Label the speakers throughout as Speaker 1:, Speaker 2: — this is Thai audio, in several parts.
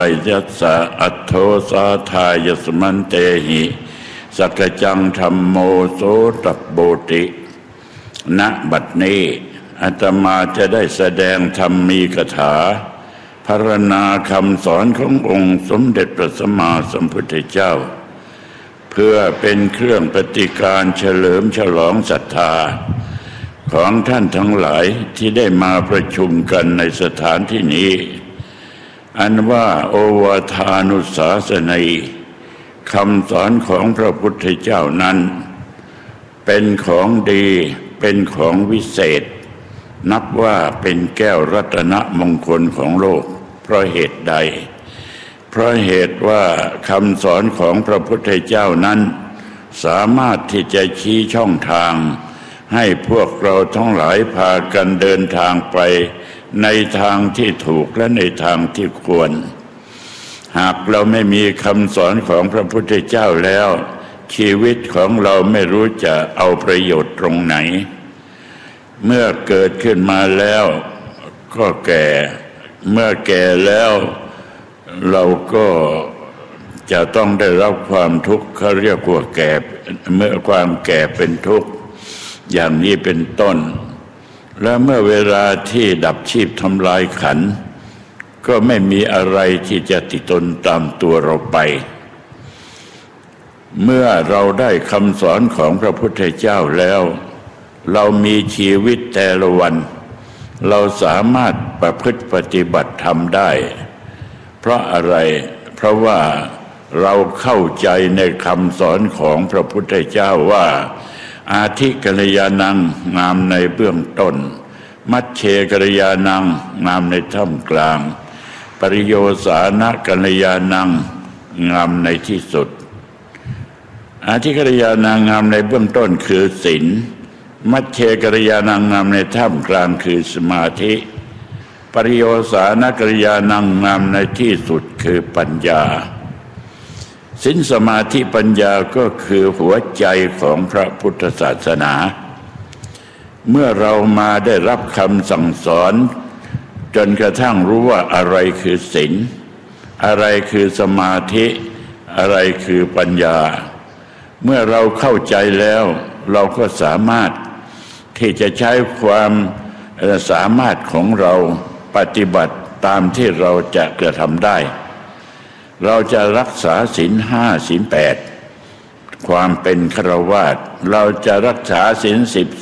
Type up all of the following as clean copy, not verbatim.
Speaker 1: ยัสสะอัตโธสาทายสมันเตหิสักจังธัมโมโสตัปโบติณบัดนี้อาตมาจะได้แสดงธรรมมีคาถาพรรณนาคำสอนขององค์สมเด็จพระสัมมาสัมพุทธเจ้าเพื่อเป็นเครื่องปฏิการเฉลิมฉลองศรัทธาของท่านทั้งหลายที่ได้มาประชุมกันในสถานที่นี้อันว่าโอวาทานุสาสนัยคำสอนของพระพุทธเจ้านั้นเป็นของดีเป็นของวิเศษนับว่าเป็นแก้วรัตนมงคลของโลกเพราะเหตุใดเพราะเหตุว่าคำสอนของพระพุทธเจ้านั้นสามารถที่จะชี้ช่องทางให้พวกเราทั้งหลายพากันเดินทางไปในทางที่ถูกและในทางที่ควรหากเราไม่มีคำสอนของพระพุทธเจ้าแล้วชีวิตของเราไม่รู้จะเอาประโยชน์ตรงไหนเมื่อเกิดขึ้นมาแล้วก็แก่เมื่อแก่แล้วเราก็จะต้องได้รับความทุกข์เขาเรียกว่าแก่เมื่อความแก่เป็นทุกข์อย่างนี้เป็นต้นและเมื่อเวลาที่ดับชีพทำลายขันธ์ก็ไม่มีอะไรที่จะติดตนตามตัวเราไปเมื่อเราได้คำสอนของพระพุทธเจ้าแล้วเรามีชีวิตแต่ละวันเราสามารถประพฤติปฏิบัติธรรมได้เพราะอะไรเพราะว่าเราเข้าใจในคำสอนของพระพุทธเจ้าว่าอาทิกัลยาณังงามในเบื้องต้นมัชเชกัลยาณังงามในท่ามกลางปริโยสานะกัลยาณังงามในที่สุดอาทิกัลยาณังงามในเบื้องต้นคือศีลมัชเชกัลยาณังงามในท่ามกลางคือสมาธิปริโยสานะกัลยาณังงามในที่สุดคือปัญญาศีลสมาธิปัญญาก็คือหัวใจของพระพุทธศาสนาเมื่อเรามาได้รับคำสั่งสอนจนกระทั่งรู้ว่าอะไรคือศีลอะไรคือสมาธิอะไรคือปัญญาเมื่อเราเข้าใจแล้วเราก็สามารถที่จะใช้ความสามารถของเราปฏิบัติตามที่เราจะกระทำได้เราจะรักษาศีล5ศีล8ความเป็นฆราวาสเราจะรักษาศีล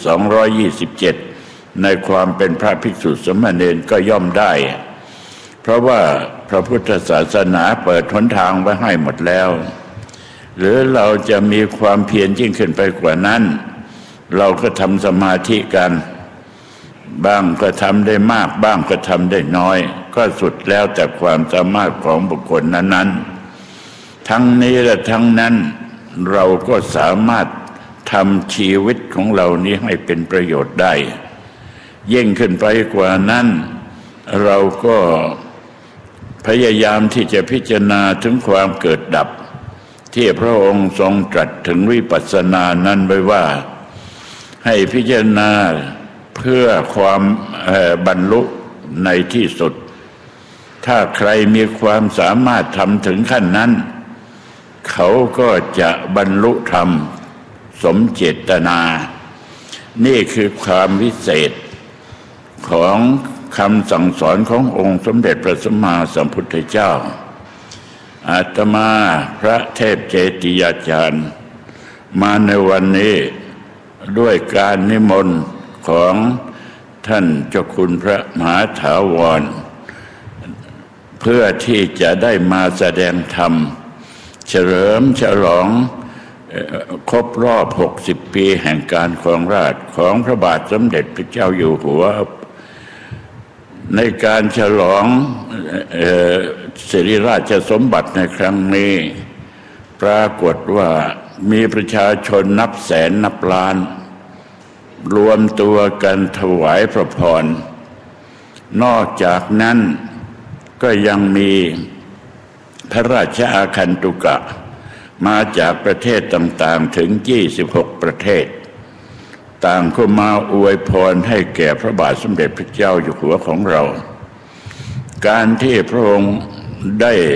Speaker 1: 10 227ในความเป็นพระภิกษุสามเณรก็ย่อมได้เพราะว่าพระพุทธศาสนาเปิดหนทางไว้ให้หมดแล้วหรือเราจะมีความเพียรยิ่งขึ้นไปกว่านั้นเราก็ทำสมาธิกันบ้างก็ทำได้มากบ้างก็ทำได้น้อยก็สุดแล้วแต่ความสามารถของบุคคลนั้นๆทั้งนี้และทั้งนั้นเราก็สามารถทำชีวิตของเรานี้ให้เป็นประโยชน์ได้ยิ่งขึ้นไปกว่านั้นเราก็พยายามที่จะพิจารณาถึงความเกิดดับที่พระองค์ทรงตรัสถึงวิปัสสนานั้นไว้ว่าให้พิจารณาเพื่อความบรรลุในที่สุดถ้าใครมีความสามารถทำถึงขั้นนั้นเขาก็จะบรรลุธรรมสมเจตนานี่คือความวิเศษของคำสั่งสอนขององค์สมเด็จพระสัมมาสัมพุทธเจ้าอาตมาพระเทพเจติยาจารย์มาในวันนี้ด้วยการนิมนต์ของท่านเจ้าคุณพระมหาถาวรเพื่อที่จะได้มาแสดงธรรมเฉลิมฉลองครบรอบ60 ปีแห่งการครองราชย์ของพระบาทสมเด็จพระเจ้าอยู่หัวในการฉลองสิริราชสมบัติในครั้งนี้ปรากฏว่ามีประชาชนนับแสนนับล้านรวมตัวกันถวายพระพรนอกจากนั้นก็ยังมีพระราชอาคันตุกะมาจากประเทศต่างๆถึง26 ประเทศต่างก็มาอวยพรให้แก่พระบาทสมเด็จพระเจ้าอยู่หัวของเราการที่พระองค์ได้